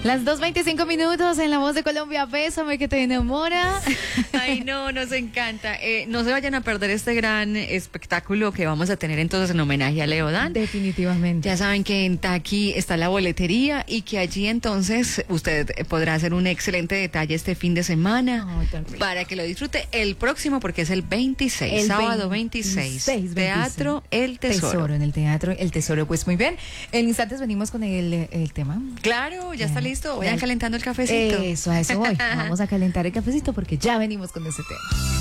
Las 2:25 en La Voz de Colombia. Bésame que te enamora. Ay, no, nos encanta. No se vayan a perder este gran espectáculo que vamos a tener entonces en homenaje a Leo Dan. Definitivamente. Ya saben que en Taqui está la boletería y que allí entonces usted podrá hacer un excelente detalle este fin de semana para que lo disfrute el próximo, porque es el 26, sábado 26. Teatro El Tesoro. En el Teatro El Tesoro. Pues muy bien. En instantes venimos con el tema. Claro, ya está listo. Vayan calentando el cafecito. Eso, a eso voy. Vamos a calentar el cafecito porque ya venimos con ese tema.